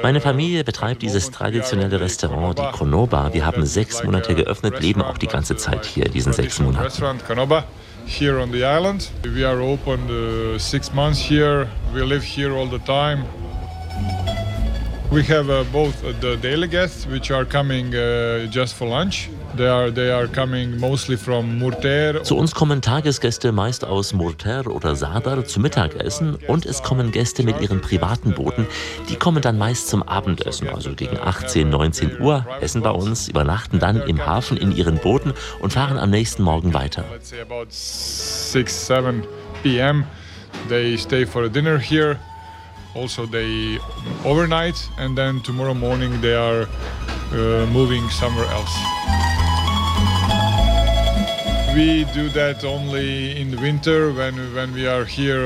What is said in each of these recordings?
Meine Familie betreibt dieses traditionelle Restaurant, die Konoba. Wir haben 6 Monate geöffnet, leben auch die ganze Zeit hier, diesen 6 Monaten. Here on the island. We are open 6 months here. We live here all the time. We have both the daily guests, which are coming just for lunch. They are coming mostly from Murter. Zu uns kommen Tagesgäste meist aus Murter oder Zadar zum Mittagessen und es kommen Gäste mit ihren privaten Booten. Die kommen dann meist zum Abendessen, also gegen 18, 19 Uhr, essen bei uns, übernachten dann im Hafen in ihren Booten und fahren am nächsten Morgen weiter. Let's say about 6, 7 p.m. They stay for a dinner here. Also they overnight and then tomorrow morning they are moving somewhere else. We do that only in the winter when we are here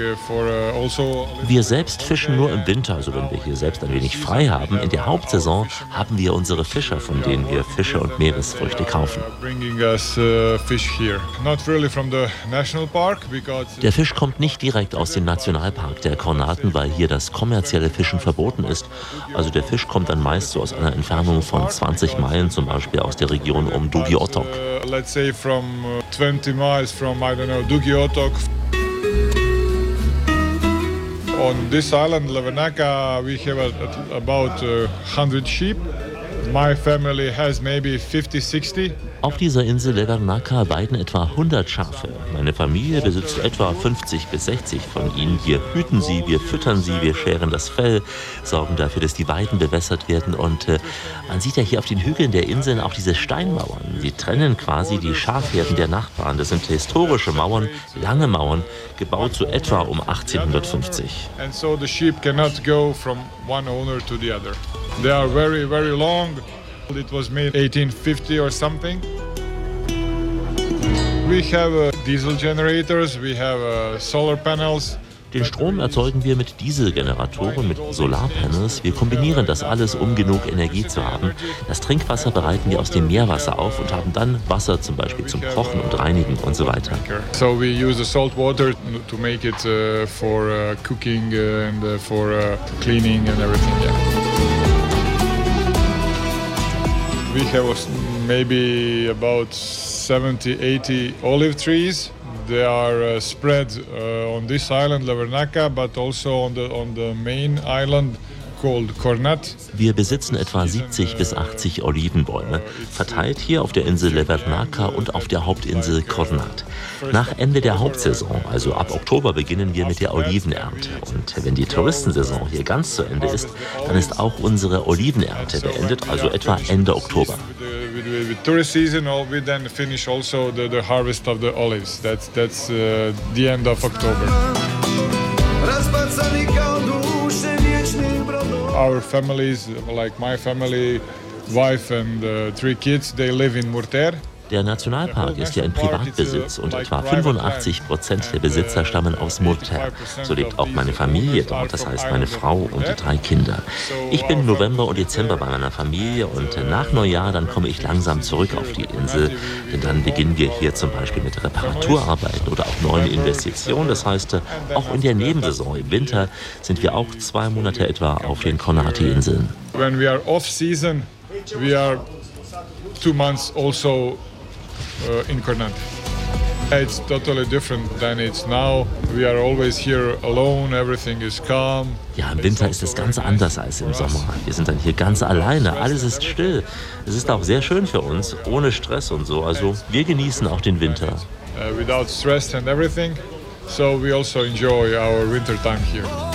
Wir selbst fischen nur im Winter, also wenn wir hier selbst ein wenig frei haben. In der Hauptsaison haben wir unsere Fischer, von denen wir Fische und Meeresfrüchte kaufen. Der Fisch kommt nicht direkt aus dem Nationalpark der Kornaten, weil hier das kommerzielle Fischen verboten ist. Also der Fisch kommt dann meist so aus einer Entfernung von 20 Meilen, zum Beispiel aus der Region um Dugi Otok. Let's say from 20 miles from, I don't know, Dugi Otok. On this island, Levanaka, we have about 100 sheep. My family has maybe 50, 60. Auf dieser Insel Levernaka weiden etwa 100 Schafe. Meine Familie besitzt etwa 50 bis 60 von ihnen. Wir hüten sie, wir füttern sie, wir scheren das Fell, sorgen dafür, dass die Weiden bewässert werden. Und man sieht ja hier auf den Hügeln der Inseln auch diese Steinmauern. Sie trennen quasi die Schafherden der Nachbarn. Das sind historische Mauern, lange Mauern, gebaut so etwa um 1850. And so the sheep cannot go from one owner to the other. They are very, very long. It was made 1850 or something. We have diesel generators, we have solar panels. Den Strom erzeugen wir mit Dieselgeneratoren, mit Solarpanels. Wir kombinieren das alles, um genug Energie zu haben. Das Trinkwasser bereiten wir aus dem Meerwasser auf und haben dann Wasser zum Beispiel zum Kochen und Reinigen und so weiter. So we use the salt water to make it for cooking and for cleaning and everything. Yeah. We have maybe about 70, 80 olive trees. They are spread on this island, Levernaka, but also on the main island called Kornat. Wir besitzen etwa 70 bis 80 Olivenbäume, verteilt hier auf der Insel Levernaka und auf der Hauptinsel Kornat. Nach Ende der Hauptsaison, also ab Oktober, beginnen wir mit der Olivenernte. Und wenn die Touristensaison hier ganz zu Ende ist, dann ist auch unsere Olivenernte beendet, also etwa Ende Oktober. With tourist season, we then finish also the harvest of the olives. That's the end of October. Our families, like my family, wife and 3 kids, they live in Murter. Der Nationalpark ist ja in Privatbesitz und etwa 85% der Besitzer stammen aus Murter. So lebt auch meine Familie dort, das heißt meine Frau und die 3 Kinder. Ich bin November und Dezember bei meiner Familie und nach Neujahr dann komme ich langsam zurück auf die Insel, denn dann beginnen wir hier zum Beispiel mit Reparaturarbeiten oder auch neuen Investitionen. Das heißt, auch in der Nebensaison im Winter sind wir auch 2 Monate etwa auf den Kornati-Inseln. When we are off season, we are 2 months also in Kornat. It's totally different than it's now. We are always here alone, everything is calm. Ja, im Winter ist es ganz anders als im Sommer. Wir sind dann hier ganz alleine, alles ist still. Es ist auch sehr schön für uns, ohne Stress und so. Also wir genießen auch den Winter. Without stress and everything. So we also enjoy our winter time here.